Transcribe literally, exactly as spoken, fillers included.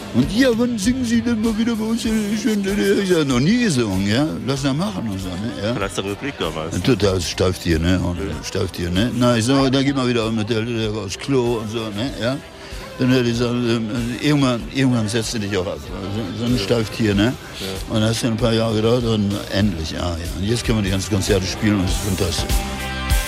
Und ja, wann singen Sie denn mal wieder bei uns? Ich habe noch nie gesungen, ja. Lass mal machen und so, ne? Ja. Vielleicht der Republik damals. Total stauft hier, ne? Und stauft hier, ne? Na, ich sag, da gehen wir wieder mit der, der aufs Klo und so, ne? Ja. Dann hätte ich gesagt, irgendwann, irgendwann setzt du dich auch ab. So ein Stauftier, ne? Und das hat ein paar Jahre gedauert und endlich, ja, ja. Und jetzt können wir die ganzen Konzerte spielen und es ist fantastisch.